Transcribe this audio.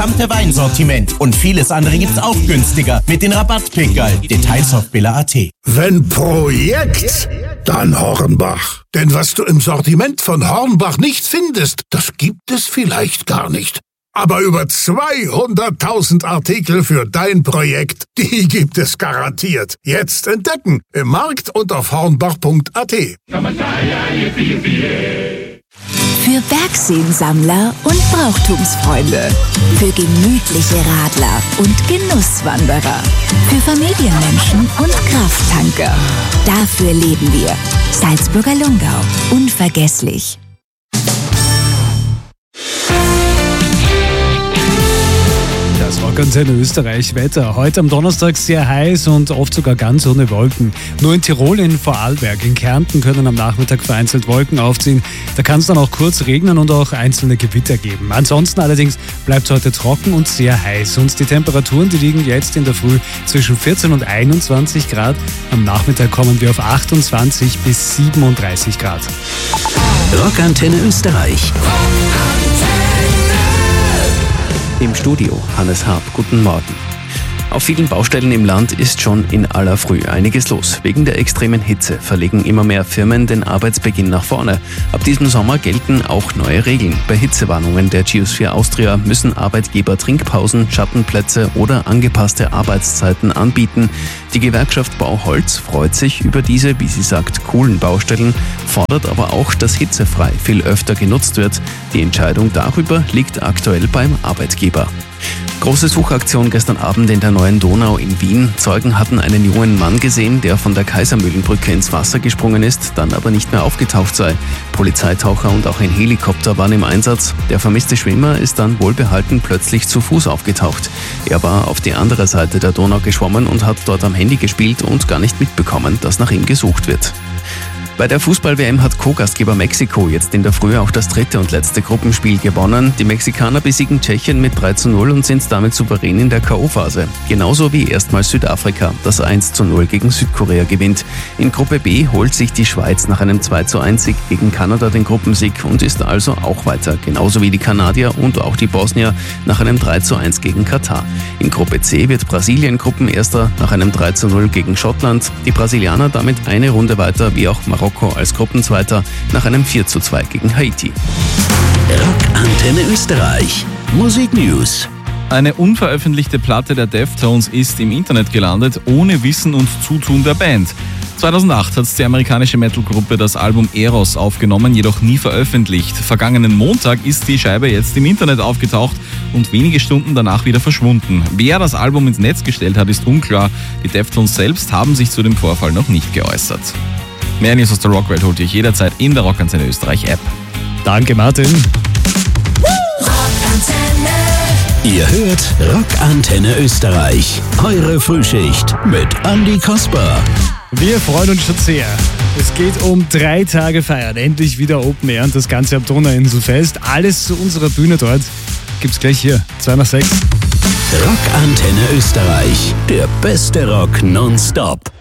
gesamte Weinsortiment. Und vieles andere gibt's auch günstiger mit den Rabattpickerl. Details auf billa.at. Wenn Projekt, dann Hornbach. Denn was du im Sortiment von Hornbach nicht findest, das gibt es vielleicht gar nicht. Aber über 200.000 Artikel für dein Projekt, die gibt es garantiert. Jetzt entdecken im Markt und auf hornbach.at. Für Bergseensammler und Brauchtumsfreunde. Für gemütliche Radler und Genusswanderer. Für Familienmenschen und Krafttanker. Dafür leben wir. Salzburger Lungau. Unvergesslich. Das Rockantenne Österreich Wetter. Heute am Donnerstag sehr heiß und oft sogar ganz ohne Wolken. Nur in Tirol, in Vorarlberg, in Kärnten können am Nachmittag vereinzelt Wolken aufziehen. Da kann es dann auch kurz regnen und auch einzelne Gewitter geben. Ansonsten allerdings bleibt es heute trocken und sehr heiß. Und die Temperaturen, die liegen jetzt in der Früh zwischen 14 und 21 Grad. Am Nachmittag kommen wir auf 28 bis 37 Grad. Rockantenne Österreich. Im Studio Hannes Harp, guten Morgen. Auf vielen Baustellen im Land ist schon in aller Früh einiges los. Wegen der extremen Hitze verlegen immer mehr Firmen den Arbeitsbeginn nach vorne. Ab diesem Sommer gelten auch neue Regeln. Bei Hitzewarnungen der Geosphere Austria müssen Arbeitgeber Trinkpausen, Schattenplätze oder angepasste Arbeitszeiten anbieten. Die Gewerkschaft Bauholz freut sich über diese, wie sie sagt, coolen Baustellen, fordert aber auch, dass hitzefrei viel öfter genutzt wird. Die Entscheidung darüber liegt aktuell beim Arbeitgeber. Große Suchaktion gestern Abend in der Neuen Donau in Wien. Zeugen hatten einen jungen Mann gesehen, der von der Kaisermühlenbrücke ins Wasser gesprungen ist, dann aber nicht mehr aufgetaucht sei. Polizeitaucher und auch ein Helikopter waren im Einsatz. Der vermisste Schwimmer ist dann wohlbehalten plötzlich zu Fuß aufgetaucht. Er war auf die andere Seite der Donau geschwommen und hat dort am Handy gespielt und gar nicht mitbekommen, dass nach ihm gesucht wird. Bei der Fußball-WM hat Co-Gastgeber Mexiko jetzt in der Früh auch das dritte und letzte Gruppenspiel gewonnen. Die Mexikaner besiegen Tschechien mit 3:0 und sind damit souverän in der K.O.-Phase. Genauso wie erstmals Südafrika, das 1:0 gegen Südkorea gewinnt. In Gruppe B holt sich die Schweiz nach einem 2:1-Sieg gegen Kanada den Gruppensieg und ist also auch weiter. Genauso wie die Kanadier und auch die Bosnier nach einem 3:1 gegen Katar. In Gruppe C wird Brasilien Gruppenerster nach einem 3:0 gegen Schottland. Die Brasilianer damit eine Runde weiter, wie auch Marokko als Gruppenzweiter nach einem 4:2 gegen Haiti. Rockantenne Österreich. Musik News. Eine unveröffentlichte Platte der Deftones ist im Internet gelandet, ohne Wissen und Zutun der Band. 2008 hat die amerikanische Metalgruppe das Album Eros aufgenommen, jedoch nie veröffentlicht. Vergangenen Montag ist die Scheibe jetzt im Internet aufgetaucht und wenige Stunden danach wieder verschwunden. Wer das Album ins Netz gestellt hat, ist unklar. Die Deftones selbst haben sich zu dem Vorfall noch nicht geäußert. Mehr News aus der Rockwelt holt ihr jederzeit in der Rockantenne Österreich App. Danke, Martin. Ihr hört Rockantenne Österreich. Eure Frühschicht mit Andi Kasper. Wir freuen uns schon sehr. Es geht um 3 Tage Feiern. Endlich wieder Open Air und das Ganze am Donauinselfest. Alles zu unserer Bühne dort gibt's gleich hier. 2 nach 6. Rockantenne Österreich. Der beste Rock nonstop.